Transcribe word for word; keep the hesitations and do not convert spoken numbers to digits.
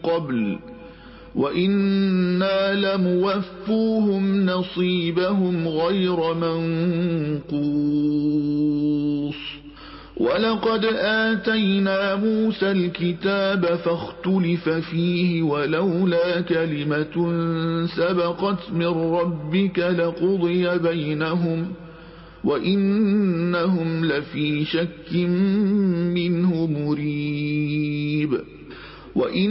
قبل وإنا لموفوهم نصيبهم غير منقوص ولقد آتينا موسى الكتاب فاختلف فيه ولولا كلمة سبقت من ربك لقضي بينهم وإنهم لفي شك منه مريب وإن